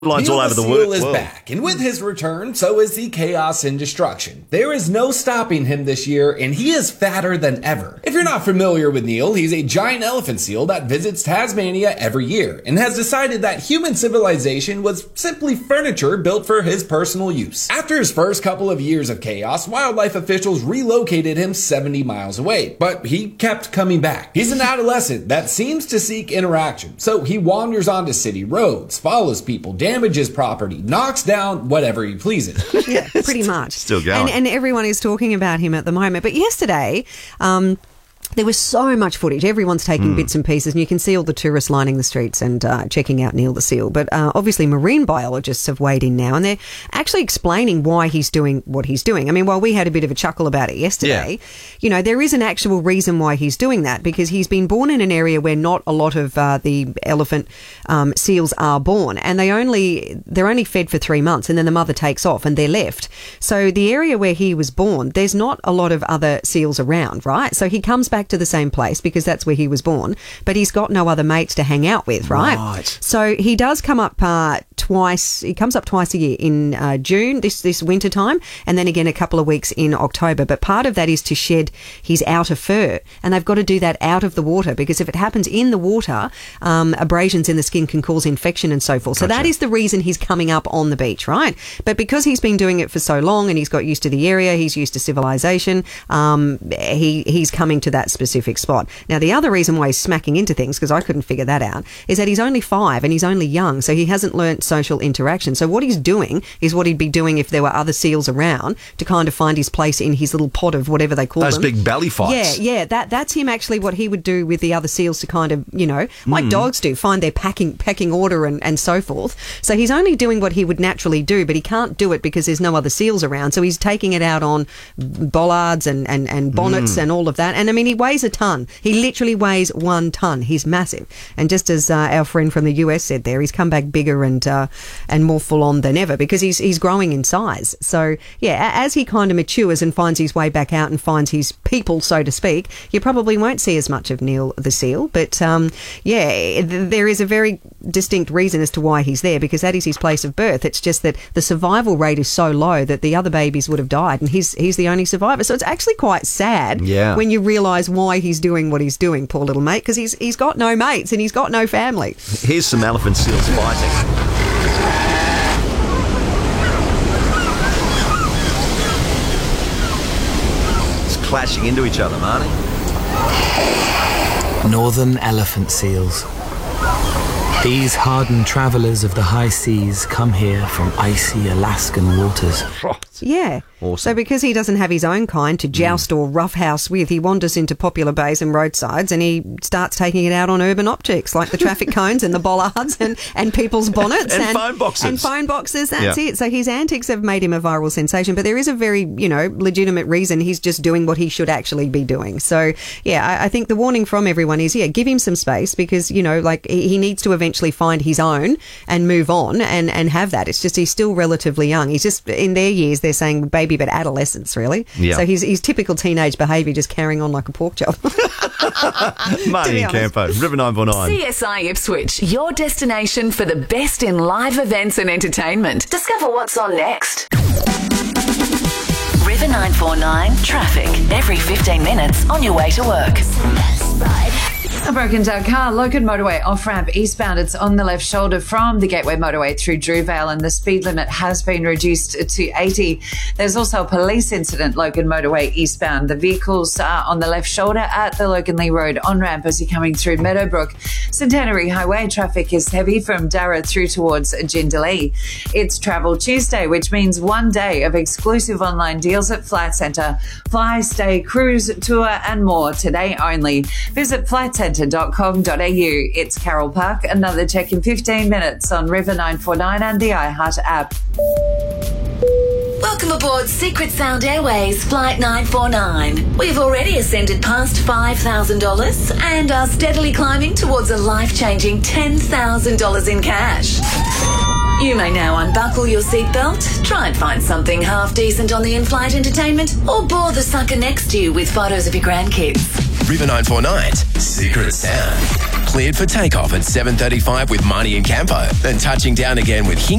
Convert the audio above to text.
Lines Neil all over the Seal world is back, and with his return, so is the chaos and destruction. There is no stopping him this year, and he is fatter than ever. If you're not familiar with Neil, he's a giant elephant seal that visits Tasmania every year, and has decided that human civilization was simply furniture built for his personal use. After his first couple of years of chaos, wildlife officials relocated him 70 miles away, but he kept coming back. He's an adolescent that seems to seek interaction, so he wanders onto city roads, follows people, damages property, knocks down whatever he pleases. Yeah, pretty much. Still going. And everyone is talking about him at the moment. But yesterday, there was so much footage. Everyone's taking bits and pieces, and you can see all the tourists lining the streets and checking out Neil the seal. But obviously marine biologists have weighed in now, and they're actually explaining why he's doing what he's doing. I mean, while we had a bit of a chuckle about it yesterday, you know, there is an actual reason why he's doing that, because he's been born in an area where not a lot of the elephant seals are born, and they're only fed for 3 months, and then the mother takes off and they're left. So the area where he was born, there's not a lot of other seals around, right? So he comes back to the same place because that's where he was born, but he's got no other mates to hang out with, right? So he does come up twice. He comes up twice a year in June, this winter time, and then again a couple of weeks in October. But part of that is to shed his outer fur, and they've got to do that out of the water, because if it happens in the water, abrasions in the skin can cause infection and so forth. So that is the reason he's coming up on the beach, right? But because he's been doing it for so long and he's got used to the area, he's used to civilization, he's coming to that specific spot. Now, the other reason why he's smacking into things, because I couldn't figure that out, is that he's only 5 and he's only young, so he hasn't learnt social interaction. So what he's doing is what he'd be doing if there were other seals around, to kind of find his place in his little pod of whatever they call those them. big belly fights. Yeah, that's him actually, what he would do with the other seals to kind of, you know, like dogs do, find their pecking order and so forth. So he's only doing what he would naturally do, but he can't do it because there's no other seals around. So he's taking it out on bollards and bonnets and all of that. And I mean, he weighs a ton. He literally weighs 1 ton. He's massive. And just as our friend from the US said there, he's come back bigger and more full on than ever, because he's growing in size. So yeah, as he kind of matures and finds his way back out and finds his people, so to speak, you probably won't see as much of Neil the seal. But there is a very distinct reason as to why he's there, because that is his place of birth. It's just that the survival rate is so low that the other babies would have died, and he's the only survivor. So it's actually quite sad when you realise why he's doing what he's doing, poor little mate, because he's got no mates and he's got no family. Here's some elephant seals fighting. It's clashing into each other, Marnie. Northern elephant seals. These hardened travellers of the high seas come here from icy Alaskan waters. Yeah. Awesome. So because he doesn't have his own kind to joust or roughhouse with, he wanders into popular bays and roadsides, and he starts taking it out on urban objects like the traffic cones and the bollards and people's bonnets. and phone boxes. And phone boxes, that's it. So his antics have made him a viral sensation, but there is a very, legitimate reason he's just doing what he should actually be doing. So, yeah, I think the warning from everyone is, give him some space, because, he needs to eventually find his own and move on and have that. It's just he's still relatively young. He's just, in their years, they're saying baby, but adolescence, really. Yeah. So he's typical teenage behaviour, just carrying on like a pork chop. Marnie and Campo, River 949. CSI Ipswich, your destination for the best in live events and entertainment. Discover what's on next. River 949 traffic every 15 minutes on your way to work. A broken down car, Logan Motorway off-ramp eastbound. It's on the left shoulder from the Gateway Motorway through Drewvale, and the speed limit has been reduced to 80. There's also a police incident, Logan Motorway eastbound. The vehicles are on the left shoulder at the Logan Lee Road on-ramp as you're coming through Meadowbrook. Centenary Highway traffic is heavy from Darra through towards Jindalee. It's Travel Tuesday, which means one day of exclusive online deals at Flight Centre. Fly, stay, cruise, tour and more today only. Visit flightcentre.com.au. It's Carol Park. Another check in 15 minutes on River 949 and the iHeart app. Welcome aboard Secret Sound Airways Flight 949. We've already ascended past $5,000 and are steadily climbing towards a life-changing $10,000 in cash. You may now unbuckle your seatbelt, try and find something half decent on the in-flight entertainment, or bore the sucker next to you with photos of your grandkids. River 949's Secret Sound. cleared for takeoff at 7:35 with Marnie and Campo, then touching down again with